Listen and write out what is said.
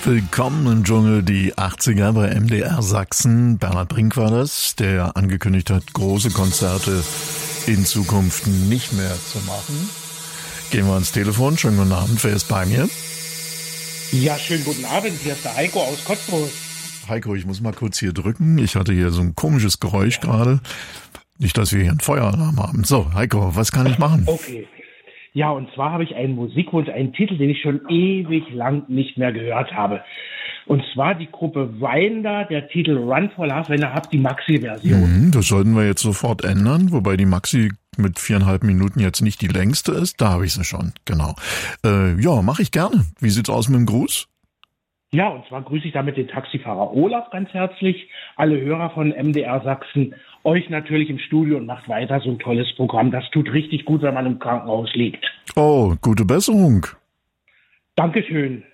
Willkommen im Dschungel, die 80er bei MDR Sachsen. Bernhard Brink war das, der angekündigt hat, große Konzerte in Zukunft nicht mehr zu machen. Gehen wir ans Telefon. Schönen guten Abend, wer ist bei mir? Ja, schönen guten Abend, hier ist der Heiko aus Cottbus. Heiko, ich muss mal kurz hier drücken. Ich hatte hier so ein komisches Geräusch gerade. Nicht, dass wir hier einen Feueralarm haben. So, Heiko, was kann ich machen? Okay. Ja, und zwar habe ich einen Musikwunsch, einen Titel, den ich schon ewig lang nicht mehr gehört habe. Und zwar die Gruppe Winder, der Titel Run for Love, wenn ihr habt, die Maxi-Version. Das sollten wir jetzt sofort ändern, wobei die Maxi mit 4,5 Minuten jetzt nicht die längste ist. Da habe ich sie schon, genau. Ja, mache ich gerne. Wie sieht's aus mit dem Gruß? Ja, und zwar grüße ich damit den Taxifahrer Olaf ganz herzlich, alle Hörer von MDR Sachsen, euch natürlich im Studio und macht weiter so ein tolles Programm. Das tut richtig gut, wenn man im Krankenhaus liegt. Oh, gute Besserung. Dankeschön.